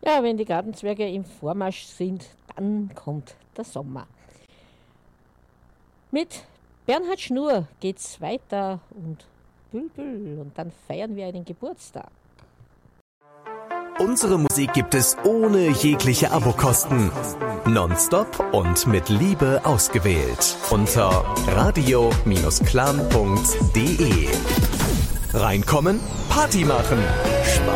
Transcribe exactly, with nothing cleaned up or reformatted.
Ja, wenn die Gartenzwerge im Vormarsch sind, dann kommt der Sommer. Mit Bernhard Schnur geht's weiter und Bülbül und dann feiern wir einen Geburtstag. Unsere Musik gibt es ohne jegliche Abokosten. Nonstop und mit Liebe ausgewählt. Unter radio Bindestrich clan punkt de. Reinkommen, Party machen.